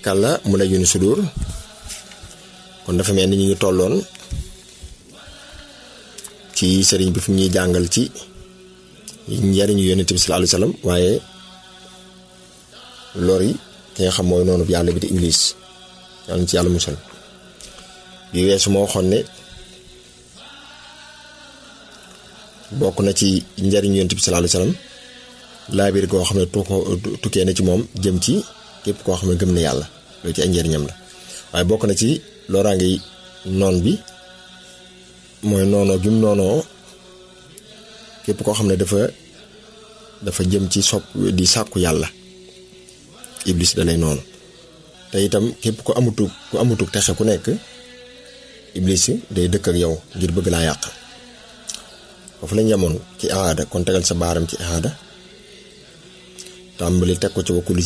tabarkàlla mu la yuni sudur kon dafa mel ni ñu ngi tolloon ci sëriñ bi fi ñuy jàngal ci njariñu yonent bi sallallahu alayhi wasallam waaye lor yi ki nga xam mooy noonu yàlla bi di iblis yàlla ci yàlla musal bi weesu moo waxoon ne bokk na ci njariñu yonent bi sallallahu alayhi wasallam laabir goo xam ne tukkee na ci moom jëm ci képp koo xam ne gëm na yàlla loolu ci ay njariñam la waaye bokk na ci loraange yi noon bi mooy noonoo gi mu noonoo képp koo xam ne dafa jëm ci di sàkku yàlla iblis da lay noonu te itam képp ku amutuk texe ku nekk iblis day dëkk ak yow ngir bëgg laa yàq foofu lañ yemoon ci aada kon tegal sa baaram ci aada tàmbali teg ko ci wakulu